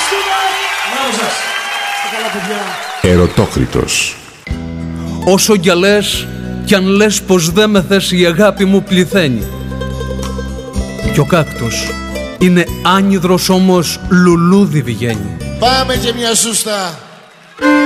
Ερωτόκριτος. Όσο κι λες κι αν λες πως δε με θες, η αγάπη μου πληθαίνει. Κι ο κάκτος είναι άνυδρος, όμως λουλούδι βγαίνει. Πάμε και μια σούστα.